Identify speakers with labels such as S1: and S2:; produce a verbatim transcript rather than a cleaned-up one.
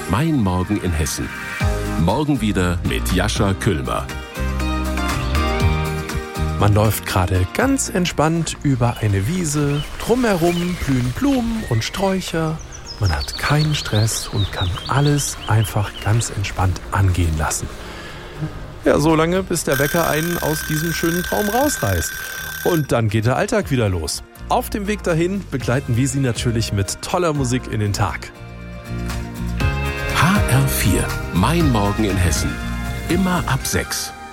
S1: Mein Morgen in Hessen. Morgen wieder mit Jascha Küllmer.
S2: Man läuft gerade ganz entspannt über eine Wiese. Drumherum blühen Blumen und Sträucher. Man hat keinen Stress und kann alles einfach ganz entspannt angehen lassen. Ja, so lange, bis der Wecker einen aus diesem schönen Traum rausreißt. Und dann geht der Alltag wieder los. Auf dem Weg dahin begleiten wir Sie natürlich mit toller Musik in den Tag.
S1: H R vier. Mein Morgen in Hessen. Immer ab sechs.